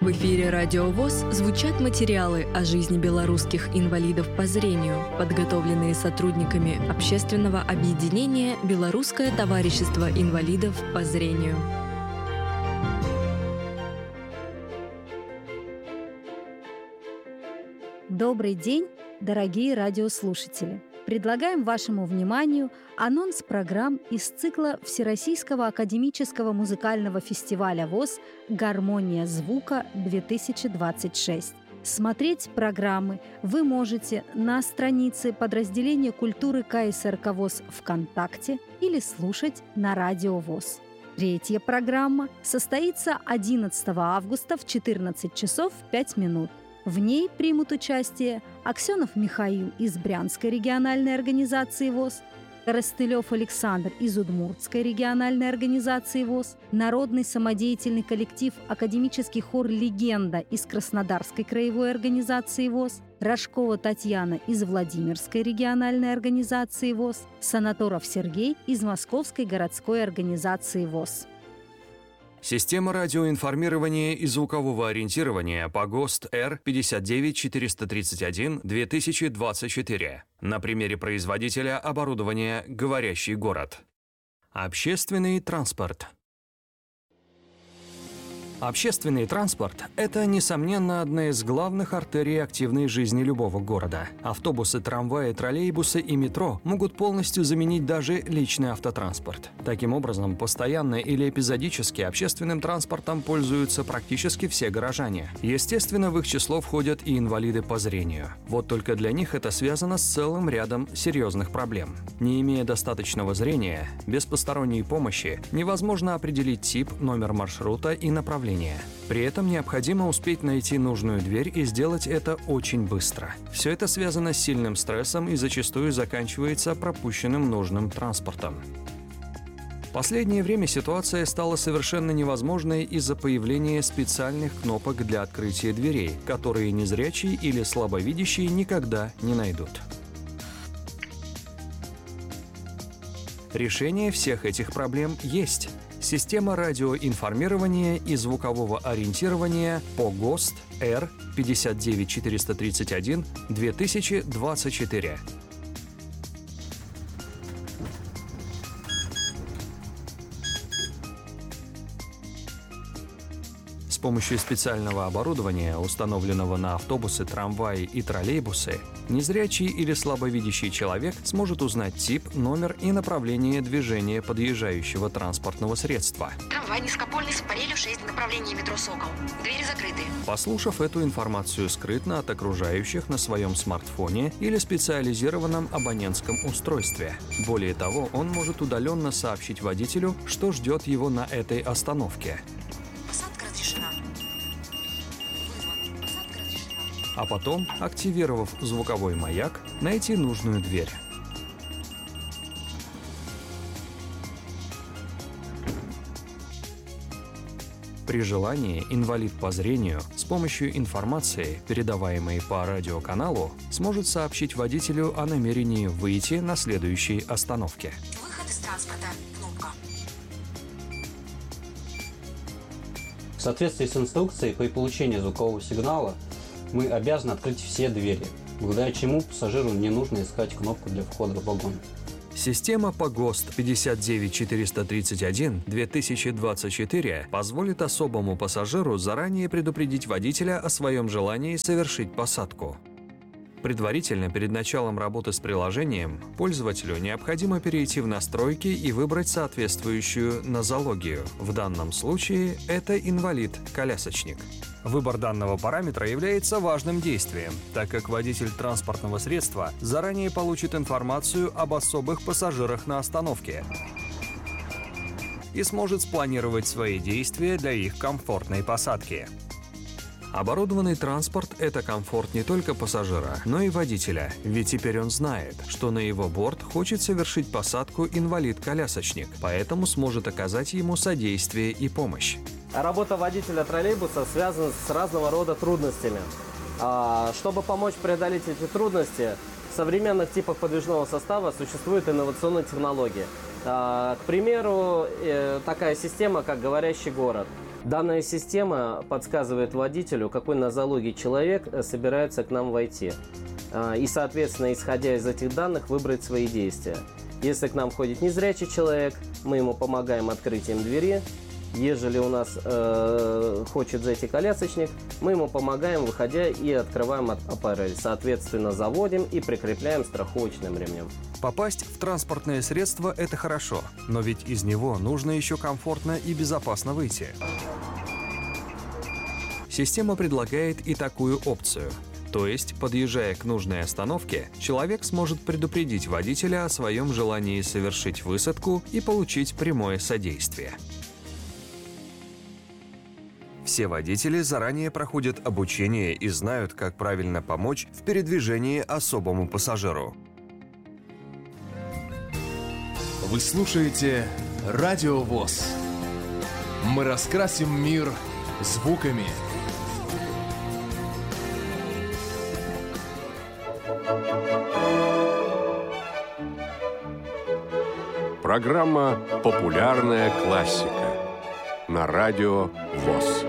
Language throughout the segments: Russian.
В эфире «Радио ВОС» звучат материалы о жизни белорусских инвалидов по зрению, подготовленные сотрудниками общественного объединения «Белорусское товарищество инвалидов по зрению». Добрый день, дорогие радиослушатели! Предлагаем вашему вниманию анонс программ из цикла Всероссийского академического музыкального фестиваля ВОС «Гармония звука-2026». Смотреть программы вы можете на странице подразделения культуры КСРК ВОС ВКонтакте или слушать на Радио ВОС. Третья программа состоится 11 августа в 14 часов 5 минут. В ней примут участие Аксенов Михаил из Брянской региональной организации ВОС, Коростылев Александр из Удмуртской региональной организации ВОС, народный самодеятельный коллектив «Академический хор «Легенда» из Краснодарской краевой организации ВОС, Рожкова Татьяна из Владимирской региональной организации ВОС, Санаторов Сергей из Московской городской организации ВОС. Система радиоинформирования и звукового ориентирования по ГОСТ Р-59431-2024 на примере производителя оборудования «Говорящий город». Общественный транспорт. Общественный транспорт – это, несомненно, одна из главных артерий активной жизни любого города. Автобусы, трамваи, троллейбусы и метро могут полностью заменить даже личный автотранспорт. Таким образом, постоянно или эпизодически общественным транспортом пользуются практически все горожане. Естественно, в их число входят и инвалиды по зрению. Вот только для них это связано с целым рядом серьезных проблем. Не имея достаточного зрения, без посторонней помощи невозможно определить тип, номер маршрута и направление. При этом необходимо успеть найти нужную дверь и сделать это очень быстро. Все это связано с сильным стрессом и зачастую заканчивается пропущенным нужным транспортом. В последнее время ситуация стала совершенно невозможной из-за появления специальных кнопок для открытия дверей, которые незрячие или слабовидящие никогда не найдут. Решение всех этих проблем есть. Система радиоинформирования и звукового ориентирования по ГОСТ Р-59431-2024. С помощью специального оборудования, установленного на автобусы, трамваи и троллейбусы, незрячий или слабовидящий человек сможет узнать тип, номер и направление движения подъезжающего транспортного средства. Трамвай низкопольный с аппарелью 6, направление метро «Сокол». Двери закрыты. Послушав эту информацию скрытно от окружающих на своем смартфоне или специализированном абонентском устройстве. Более того, он может удаленно сообщить водителю, что ждет его на этой остановке. А потом, активировав звуковой маяк, найти нужную дверь. При желании инвалид по зрению с помощью информации, передаваемой по радиоканалу, сможет сообщить водителю о намерении выйти на следующей остановке. Выход из транспорта. Кнопка. В соответствии с инструкцией, при получении звукового сигнала мы обязаны открыть все двери, благодаря чему пассажиру не нужно искать кнопку для входа в вагон. Система по ГОСТ 59431-2024 позволит особому пассажиру заранее предупредить водителя о своем желании совершить посадку. Предварительно, перед началом работы с приложением, пользователю необходимо перейти в настройки и выбрать соответствующую нозологию. В данном случае это инвалид-колясочник. Выбор данного параметра является важным действием, так как водитель транспортного средства заранее получит информацию об особых пассажирах на остановке и сможет спланировать свои действия для их комфортной посадки. Оборудованный транспорт – это комфорт не только пассажира, но и водителя, ведь теперь он знает, что на его борт хочет совершить посадку инвалид-колясочник, поэтому сможет оказать ему содействие и помощь. Работа водителя троллейбуса связана с разного рода трудностями. Чтобы помочь преодолеть эти трудности, в современных типах подвижного состава существуют инновационные технологии. К примеру, такая система, как «Говорящий город». Данная система подсказывает водителю, какой нозологий человек собирается к нам войти. И, соответственно, исходя из этих данных, выбрать свои действия. Если к нам входит незрячий человек, мы ему помогаем открытием двери. Ежели у нас хочет зайти колясочник, мы ему помогаем, выходя, и открываем аппарель. Соответственно, заводим и прикрепляем страховочным ремнем. Попасть в транспортное средство – это хорошо, но ведь из него нужно еще комфортно и безопасно выйти. Система предлагает и такую опцию. То есть, подъезжая к нужной остановке, человек сможет предупредить водителя о своем желании совершить высадку и получить прямое содействие. Все водители заранее проходят обучение и знают, как правильно помочь в передвижении особому пассажиру. Вы слушаете Радио ВОС. Мы раскрасим мир звуками. Программа «Популярная классика» на Радио ВОС.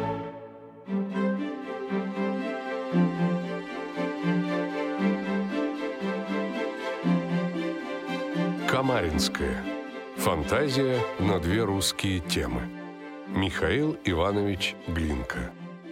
Камаринская. Фантазия на две русские темы. Михаил Иванович Глинка.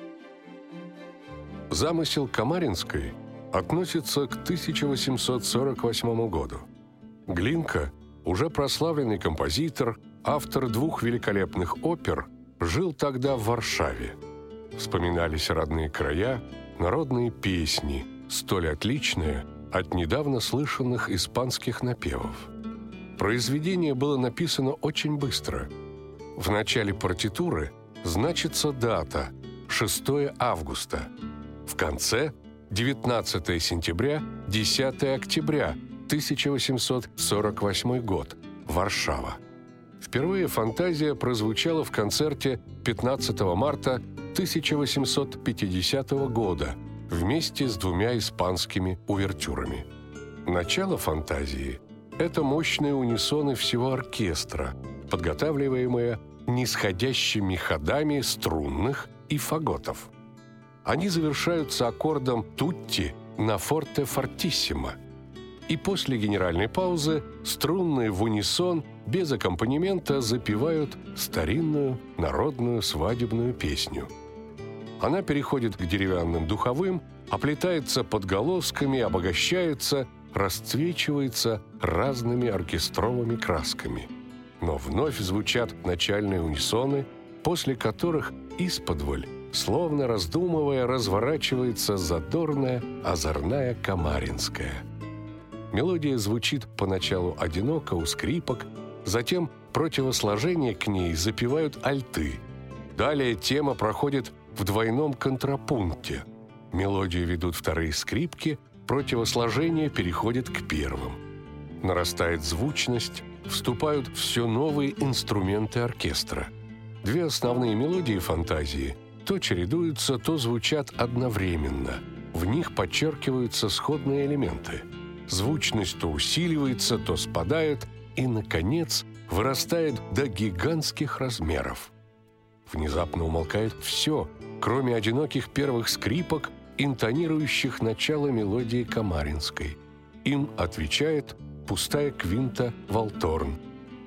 Замысел Камаринской относится к 1848 году. Глинка, уже прославленный композитор, автор двух великолепных опер, жил тогда в Варшаве. Вспоминались родные края, народные песни, столь отличные от недавно слышанных испанских напевов. Произведение было написано очень быстро. В начале партитуры значится дата – 6 августа. В конце – 19 сентября, 10 октября, 1848 год, Варшава. Впервые фантазия прозвучала в концерте 15 марта 1850 года вместе с двумя испанскими увертюрами. Начало фантазии – это мощные унисоны всего оркестра, подготавливаемые нисходящими ходами струнных и фаготов. Они завершаются аккордом тутти на форте фортиссимо. И после генеральной паузы струнные в унисон без аккомпанемента запевают старинную народную свадебную песню. Она переходит к деревянным духовым, оплетается подголосками, обогащается, расцвечивается разными оркестровыми красками. Но вновь звучат начальные унисоны, после которых исподволь, словно раздумывая, разворачивается задорная, озорная Камаринская. Мелодия звучит поначалу одиноко у скрипок, затем противосложение к ней запевают альты. Далее тема проходит в двойном контрапункте. Мелодию ведут вторые скрипки, противосложение переходит к первым. Нарастает звучность, вступают все новые инструменты оркестра. Две основные мелодии фантазии то чередуются, то звучат одновременно. В них подчеркиваются сходные элементы. Звучность то усиливается, то спадает и, наконец, вырастает до гигантских размеров. Внезапно умолкает все, кроме одиноких первых скрипок, интонирующих начало мелодии Камаринской. Им отвечает пустая квинта валторн.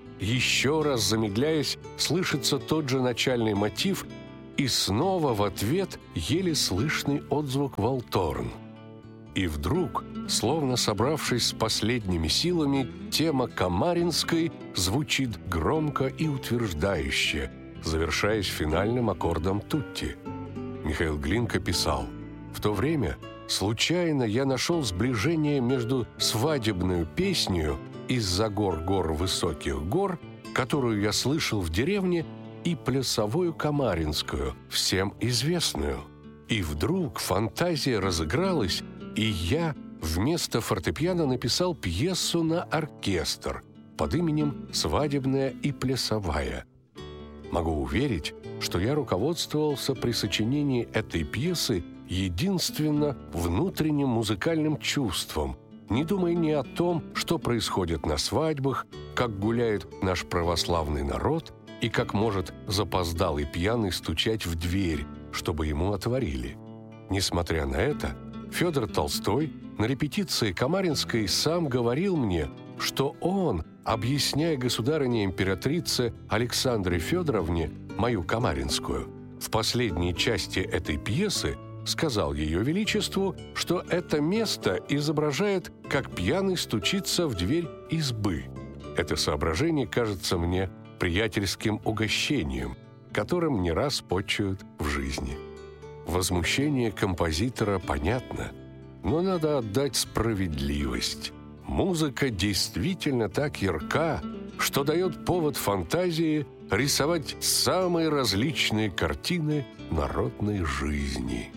Еще раз замедляясь, слышится тот же начальный мотив, и снова в ответ еле слышный отзвук валторн. И вдруг, словно собравшись с последними силами, тема Камаринской звучит громко и утверждающе, завершаясь финальным аккордом тутти. Михаил Глинка писал: «В то время случайно я нашел сближение между свадебной песней «Из-за гор высоких гор», которую я слышал в деревне, и плясовую Камаринскую, всем известную. И вдруг фантазия разыгралась, и я вместо фортепиано написал пьесу на оркестр под именем «Свадебная и плясовая». Могу уверить, что я руководствовался при сочинении этой пьесы единственно внутренним музыкальным чувством, не думая ни о том, что происходит на свадьбах, как гуляет наш православный народ, и как может запоздалый пьяный стучать в дверь, чтобы ему отворили. Несмотря на это, Федор Толстой на репетиции Камаринской сам говорил мне, что он, объясняя государыне-императрице Александре Федоровне мою Камаринскую, в последней части этой пьесы сказал Ее Величеству, что это место изображает, как пьяный стучится в дверь избы. Это соображение кажется мне приятельским угощением, которым не раз почуют в жизни. Возмущение композитора понятно, но надо отдать справедливость. Музыка действительно так ярка, что дает повод фантазии рисовать самые различные картины народной жизни.